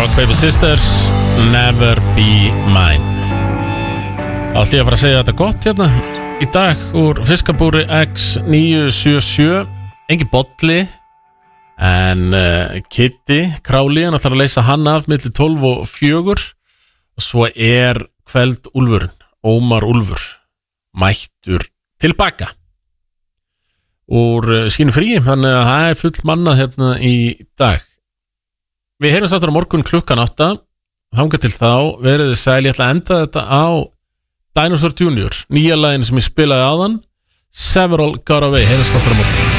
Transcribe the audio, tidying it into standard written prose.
Rock Paper Sisters, Never Be Mine. Allt ég að fara að segja þetta gott hérna í dag úr Fiskabúri X977. Engin bolli, en Kitty Králi, hann ætlar að leysa hann af milli 12 og 4. Og svo Kveld Úlfurinn, Ómar Úlfur, mættur tilbaka úr sínu fríi, þannig að það full mannað hérna í dag. Við heyrumst aftur á morgun klukkan 8. Þangað til þá, verið þið sæl. Ég ætla að enda þetta á Dinosaur Junior, nýja laginu sem ég spilaði áðan, Several Got Away. Heyrumst aftur á morgun.